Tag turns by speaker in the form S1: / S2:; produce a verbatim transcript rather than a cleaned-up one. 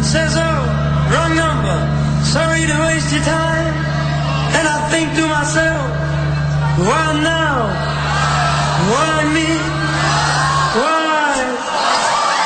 S1: says, oh, wrong number, sorry to waste your time. And I think to myself, well now, why me?